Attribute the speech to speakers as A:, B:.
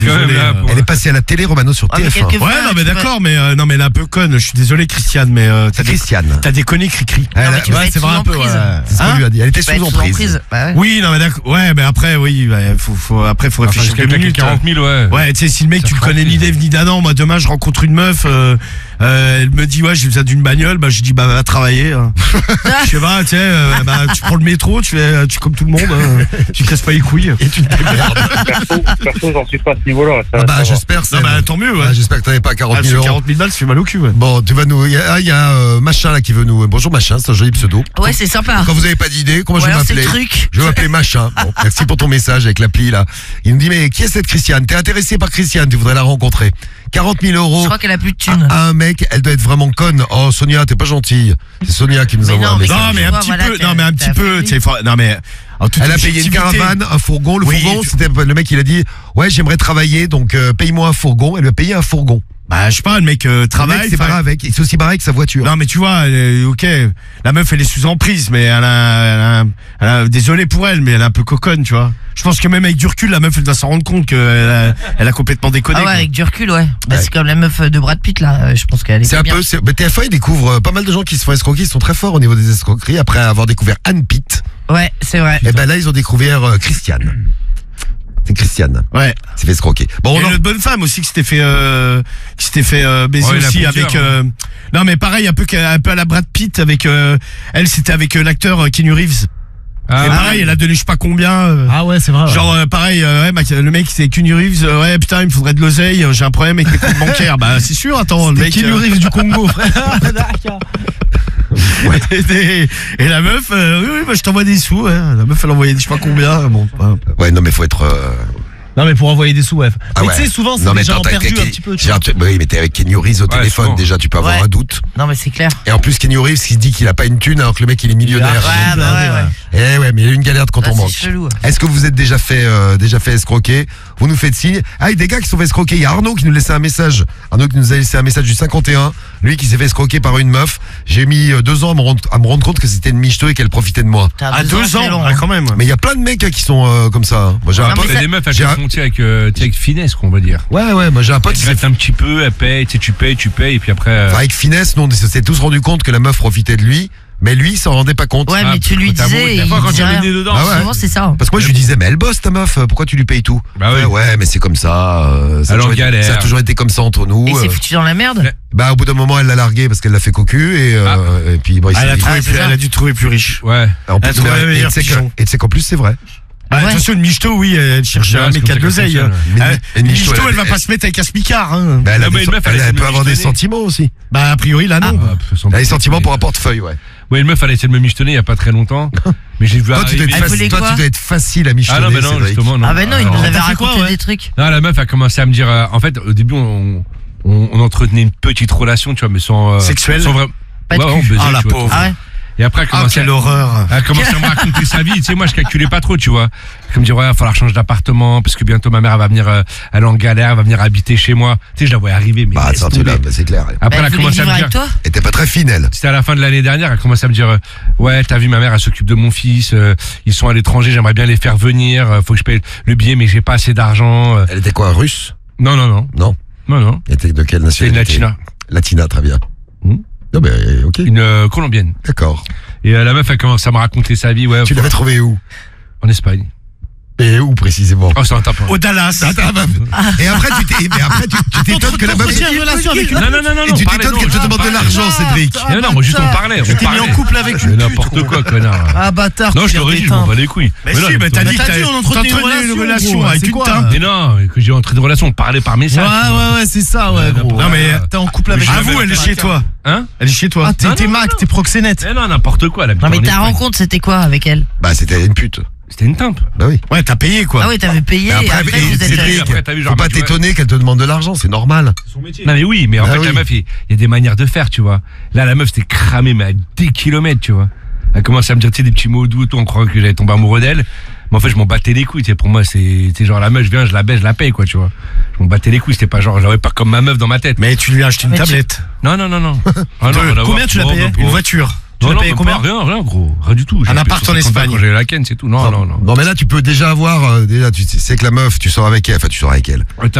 A: Désolé,
B: Elle est passée à la télé, Romano, sur TF1.
A: Ouais, non, mais d'accord, mais non, mais elle est un peu conne. Je suis désolé, Christiane, mais t'as déconné, Cricri.
B: C'est vrai un peu. C'est ce qu'on lui a dit. Elle était sous emprise.
A: Oui, non, mais d'accord. Ouais, mais après, oui, faut réfléchir quelques minutes.
C: 40 000, ouais.
A: Ouais, tu sais, si le mec, tu le connais ni d'Ève ni d'Adam, moi, demain, je rencontre une meuf, elle me dit, ouais, j'ai besoin d'une bagnole, bah, je dis, bah, va travailler. Je sais pas, tu sais, tu prends le métro, tu comme tout le monde, tu casses pas les couilles. Et tu te démerdes.
D: Perso, j'en suis pas à ce niveau-là.
B: J'espère,
A: non, bah, tant mieux, ouais.
B: J'espère que t'avais pas 40 000 euros.
A: 40 000 balles, ça fait mal au cul, ouais.
B: Bon, tu vas nous, il y a Machin, là, qui veut nous, bonjour Machin, c'est un joli pseudo.
E: Ouais, c'est sympa.
B: Quand vous avez pas d'idée, comment je vais m'appeler?
E: Truc.
B: Je vais m'appeler Machin. Bon, merci pour ton message avec l'appli, là. Il nous dit, mais qui est cette Christiane? T'es intéressé par Christiane, tu voudrais la rencontrer. 40 000 euros.
E: Je crois qu'elle a plus de thunes.
B: À un mec, elle doit être vraiment conne. Oh, Sonia, t'es pas gentille. C'est Sonia qui nous envoie un message.
A: Non, mais un petit peu, non, mais un petit peu, non, mais,
B: elle a payé une caravane, un fourgon. Le fourgon, c'était le mec, il a dit, ouais, j'aimerais travailler, donc paye-moi un fourgon. Elle lui a payé un fourgon.
A: Bah, je sais pas, le mec travaille.
B: C'est barré avec. Il s'est aussi barré avec sa voiture.
A: Non, mais tu vois, ok, la meuf, elle est sous emprise, mais elle a désolé pour elle, mais elle est un peu coconne, tu vois. Je pense que même avec du recul, la meuf, elle doit s'en rendre compte qu'elle a complètement déconné.
E: Ah ouais, avec du recul, ouais. Bah, c'est comme la meuf de Brad Pitt, là. Je pense qu'elle est.
B: C'est un
E: bien.
B: peu. TF1, il découvre pas mal de gens qui se font escroquer. Ils sont très forts au niveau des escroqueries. Après avoir découvert Anne Pitt.
E: Ouais, c'est vrai.
B: Et ben là, ils ont découvert Christiane. C'est Christiane.
A: Ouais.
B: C'est fait escroquer. Bon,
A: il y a une autre bonne femme aussi qui s'était fait baiser aussi avec. Non, mais pareil, un peu à la Brad Pitt avec. Elle, c'était avec l'acteur Keanu Reeves. Et pareil, elle a donné je sais pas combien.
F: Ah ouais, c'est vrai.
A: Genre pareil, le mec c'est Keanu Reeves, ouais putain il me faudrait de l'oseille, j'ai un problème avec les comptes bancaires. Bah c'est sûr, attends, le mec
F: Keanu Reeves du Congo, frère.
A: Et la meuf, oui, bah, je t'envoie des sous. Hein. La meuf elle envoyait je sais pas combien. Bon.
B: Ouais, non mais faut être.
F: Non mais pour envoyer des sous, ouais.
B: Ah
F: mais
B: ouais.
F: tu sais, souvent c'est déjà perdu un petit peu.
B: Oui, mais t'es avec Keanu Reeves au téléphone,
C: souvent.
B: déjà tu peux avoir un doute.
E: Non mais c'est clair.
B: Et en plus Keanu Reeves qui se dit qu'il a pas une thune alors que le mec il est millionnaire.
E: Ouais, bah ouais.
B: Eh ouais, mais il y a une galère de compte en banque.
E: Chelou.
B: Est-ce que vous êtes déjà fait escroquer? Vous nous faites signe. Ah, il y a des gars qui se sont fait escroquer. Il y a Arnaud qui nous laissait un message. Arnaud qui nous a laissé un message du 51. Lui qui s'est fait escroquer par une meuf. J'ai mis 2 ans à me rendre compte que c'était une michto et qu'elle profitait de moi.
A: À 2 ans, quand même.
B: Mais il y a plein de mecs qui sont comme ça. Hein. Moi j'ai un pote.
C: C'est des meufs à frontière avec finesse, qu'on va dire.
B: Ouais, moi j'ai un pote qui
C: s'est un petit peu, elle paye, tu payes, et puis après.
B: Avec finesse, nous on s'est tous rendu compte que la meuf profitait de lui. Mais lui, il s'en rendait pas compte.
E: Ouais, mais tu lui disais.
C: Quand tu as le nez dedans.
E: Souvent, c'est ça.
B: Parce que moi, je lui disais, mais elle bosse ta meuf, pourquoi tu lui payes tout?
C: Bah oui.
B: Ouais, mais c'est comme ça. Ça a toujours été comme ça entre nous.
E: Et c'est foutu dans la merde.
B: Bah, au bout d'un moment, elle l'a largué parce qu'elle l'a fait cocu et puis bon,
A: elle a dû trouver plus riche.
C: Ouais.
B: Et tu sais qu'en plus, c'est vrai.
A: Bah, de toute façon, une michto, oui, elle cherche un mec qui a de l'oseille. Une michto, elle va pas se mettre avec un smicard. Hein.
B: Bah, elle peut avoir des sentiments aussi.
A: Bah, a priori, là, non.
B: Elle a des sentiments pour un portefeuille, ouais.
C: Ouais, une meuf, elle a essayé de me michetonner il y a pas très longtemps. Mais j'ai vu arriver.
B: Toi, tu dois être facile à michetonner.
C: Ah non, mais non, justement, non.
E: Ah bah non, il nous avait raconté des trucs.
C: Non, la meuf a commencé à me dire, en fait, au début, on entretenait une petite relation, tu vois, mais sans.
A: Sexuelle.
C: Sans vraiment.
E: Pas de cul.
A: Ah, la pauvre.
E: Ah ouais.
C: Et après,
A: quelle horreur.
C: Elle a commencé à me raconter sa vie. Tu sais, moi, je calculais pas trop, tu vois. Comme dire, ouais, il va falloir changer d'appartement, parce que bientôt ma mère, elle va venir, elle est en galère, elle va venir habiter chez moi. Tu sais, je la voyais arriver, mais.
B: Bah, c'est clair.
C: Après, elle a commencé à me dire.
B: Elle était pas très fine, elle.
C: C'était à la fin de l'année dernière, elle a commencé à me dire, ouais, t'as vu, ma mère, elle s'occupe de mon fils, ils sont à l'étranger, j'aimerais bien les faire venir, faut que je paye le billet, mais j'ai pas assez d'argent.
B: Elle était quoi, russe?
C: Non.
B: Non.
C: Elle était
B: de quelle nationalité?
C: C'était une latina.
B: Latina, très bien. Non, mais ok.
C: Une colombienne.
B: D'accord.
C: Et la meuf, elle commence à me raconter sa vie, ouais.
B: Tu l'avais trouvée où?
C: En Espagne.
B: Et où précisément?
C: Oh, c'est un tapin.
A: Au Dallas.
B: Et après, tu t'étonnes que la meuf.
C: Non.
B: Et tu t'étonnes qu'elle te demande de l'argent, Cédric.
C: Non, moi juste on parlait.
A: Tu t'es mis en couple avec une
C: n'importe quoi, connard.
F: Ah, bâtard.
C: Non, je l'aurais dit, je m'en bats les couilles.
A: Mais si, mais t'as dit que
F: on entretenait
A: une relation avec une teinte.
C: Mais non, que j'ai entré de relation, on parlait par message.
F: Ouais, c'est ça, ouais, gros.
A: Non, mais
F: t'es en couple avec.
A: Avoue, elle est chez toi.
C: Hein?
A: Elle est chez toi.
F: Ah, t'es Mac, t'es proxénète.
C: Mais non, n'importe quoi.
E: Non, mais ta rencontre, c'était quoi avec elle?
B: Bah, c'était une pute.
C: C'était une timpe.
B: Bah oui.
A: Ouais, t'as payé quoi.
E: Ah oui, t'avais payé. Après, vous êtes
B: faut pas t'étonner qu'elle te demande de l'argent, c'est normal.
C: C'est son métier. Non mais oui, mais en fait la meuf, il y a des manières de faire, tu vois. Là, la meuf c'était cramé mais à 10 kilomètres, tu vois. Elle a commencé à me dire, tu sais, des petits mots doux, on croit que j'allais tomber amoureux d'elle. Mais en fait, je m'en battais les couilles, tu sais, pour moi, c'est genre la meuf, je viens, je la baise, je la paye, quoi, tu vois. Je m'en battais les couilles, c'était pas genre, j'avais pas comme ma meuf dans ma tête.
A: Mais tu lui as acheté une tablette.
C: Non.
A: Combien tu l'as payé? Une voiture.
F: Tu l'as
C: non,
F: payé
C: même
F: combien?
C: pas, rien, gros. Rien du tout.
A: Un appart en Espagne.
C: Quand j'ai la Ken, c'est tout. Non.
B: Non, mais là, tu peux déjà avoir, déjà, tu sais que la meuf, tu sors avec elle. Enfin, tu sors avec elle.